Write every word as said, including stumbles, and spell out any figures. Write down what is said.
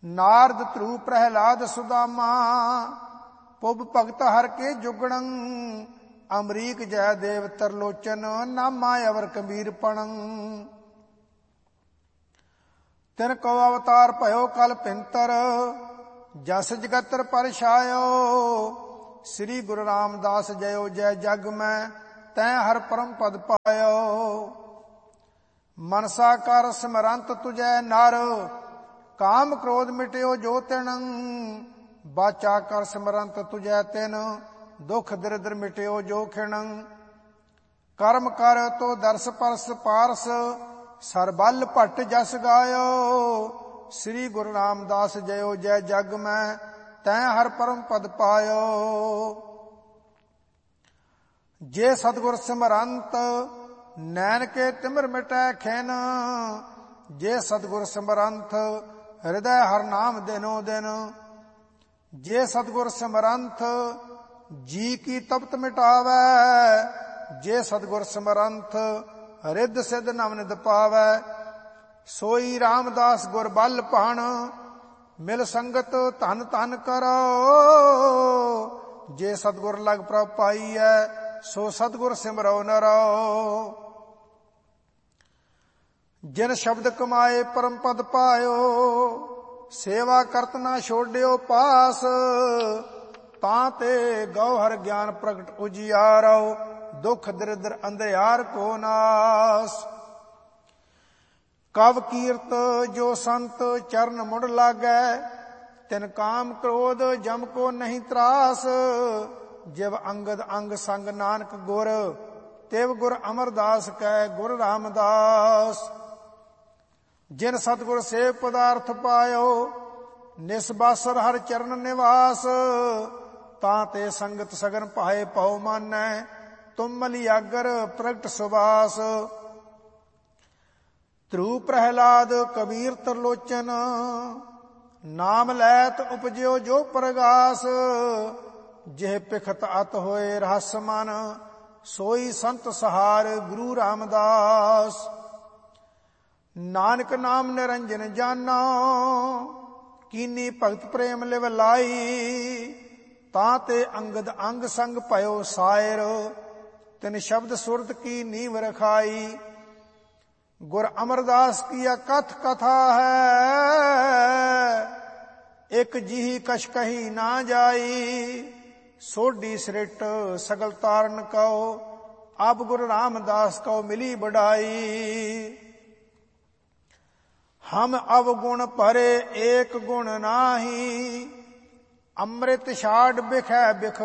नारद ध्रुव प्रहलाद सुदामा पुब भगत हर के जुगणं अमरीक जय देव तरलोचन नामा अवर कबीर पणं तिन को अवतार भयो कल पिंतर जस जगतर पर छायो श्री गुरु रामदास जयो जय जग में तै हर परम पद पायो मनसा कर स्मरंत तुझै नर काम क्रोध मिट्यो जो तिन बाचा कर स्मरंत तुझै तिन दुख दरिद्र मिट्यो जो खिण कर्म कर तो दर्श परस पारस सरबल भट्ट जस गायो श्री गुरु रामदास जयो जय जग में तै हर परम पद पायो जे सतगुर सिमरंत नैन के तिमिर मिटै खिन जे सतगुर सिमरंत हृदय हर नाम दिनो दिन जे सतगुर सिमरंत जी की तपत मिटावै जे सतगुर सिमरंत रिद्ध सिद्ध नवनिध पावै सोई रामदास गुर बल भाण मिल संगत धन धन करो जे सतगुर लग प्रभ पाई है सो सतगुर सिमरो नरो जिन शब्द कमाए परम पद पायो सेवा करत ना छोड़ियो पास ताते गौहर ज्ञान प्रगट उजियारो दुख दरिद्र अंधयार को नास कव कीर्त जो संत चरण मुड़ लागै तिन काम क्रोध जम को नहीं त्रास जिव अंगद अंग संग नानक गुर तिव गुर अमरदास कै गुर रामदास जिन सतगुर से पदार्थ पायो निस्बासर हर चरण निवास ताते संगत सगन पाए पौ मानै तुम मलियागर प्रगट सुबास ध्रुव प्रहलाद कबीर तरलोचन नाम लैत उपजो जो प्रगास जेह पिखत अत होए रहस मन सोई संत सहार गुरु रामदास नानक नाम निरंजन जाना कीनी भगत प्रेम लिव लाई ताते अंगद अंग संग भयो सायर तिन शब्द सुरत की नीव रखाई गुर अमरदास की कथ कथा है एक जिही कछ कही ना जाई सोडी सृट सगल तारण कहो अब गुरु रामदास को मिली बढ़ाई हम अवगुण परे एक गुण नाही अमृत छाड़ बिखै बिख